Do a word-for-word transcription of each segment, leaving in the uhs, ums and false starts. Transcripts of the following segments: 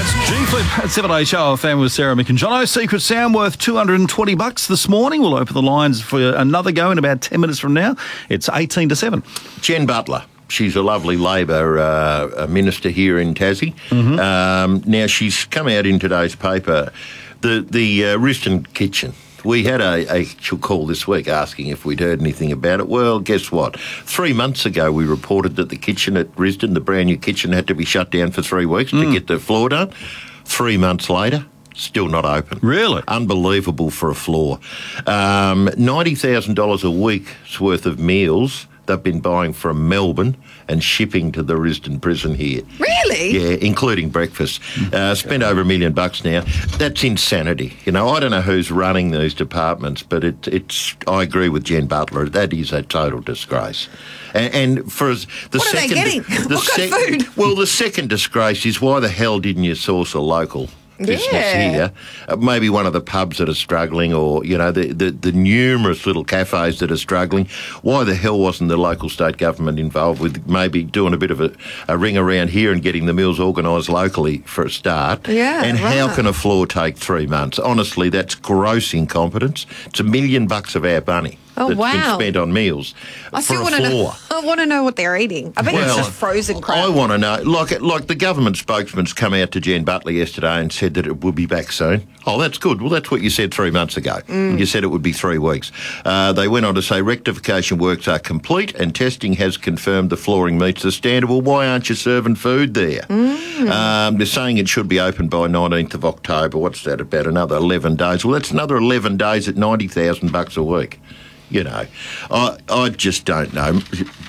That's G-Flip at seven A Show F M with Sarah Mick and Jono. Secret Sound worth two hundred twenty bucks this morning. We'll open the lines for another go in about ten minutes from now. It's eighteen to seven. Jen Butler. She's a lovely Labor uh, minister here in Tassie. Mm-hmm. Um, now, she's come out in today's paper, the, the uh, Risdon kitchen. We had a, a she'll call this week asking if we'd heard anything about it. Well, guess what? Three months ago, we reported that the kitchen at Risdon, the brand new kitchen, had to be shut down for three weeks mm. to get the floor done. Three months later, still not open. Really? Unbelievable for a floor. Um, ninety thousand dollars a week's worth of meals they've been buying from Melbourne and shipping to the Risdon prison here. Really? Yeah, including breakfast. Uh, spent over a million bucks now. That's insanity. You know, I don't know who's running these departments, but it, it's. I agree with Jen Butler. That is a total disgrace. And, and for the what second, are they getting? The what sec- kind of food? Well, the second disgrace is why the hell didn't you source a local business yeah. here? Uh, maybe one of the pubs that are struggling, or you know the, the the numerous little cafes that are struggling. Why the hell wasn't the local state government involved with maybe doing a bit of a, a ring around here and getting the meals organised locally for a start? Yeah, and right. how can a floor take three months? Honestly, that's gross incompetence. It's a million bucks of our money. Oh, that's wow. been spent on meals I for still a want to floor. know. I want to know what they're eating. I bet Well, it's just frozen crap. I want to know. Like, like the government spokesman's come out to Jen Butler yesterday and said that it will be back soon. Oh, that's good. Well, that's what you said three months ago. Mm. You said it would be three weeks. Uh, they went on to say rectification works are complete and testing has confirmed the flooring meets the standard. Well, why aren't you serving food there? Mm. Um, they're saying it should be open by nineteenth of October. What's that, about another eleven days? Well, that's another eleven days at ninety thousand bucks a week. You know, I I just don't know.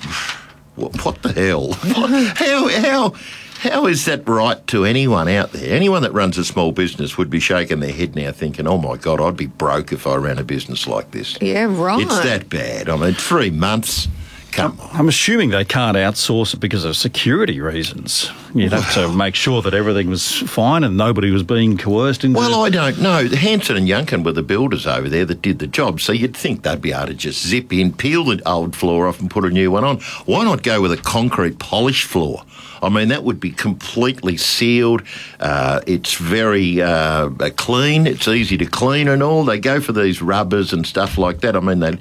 What, what the hell? What, how how how is that right to anyone out there? Anyone that runs a small business would be shaking their head now, thinking, "Oh my God, I'd be broke if I ran a business like this." Yeah, right. It's that bad. I mean, three months. Come on. I'm assuming they can't outsource it because of security reasons. You'd have to make sure that everything was fine and nobody was being coerced into... Well, I don't know. Hanson and Yunkin were the builders over there that did the job, so you'd think they'd be able to just zip in, peel the old floor off and put a new one on. Why not go with a concrete polished floor? I mean, that would be completely sealed. Uh, it's very uh, clean. It's easy to clean and all. They go for these rubbers and stuff like that. I mean, they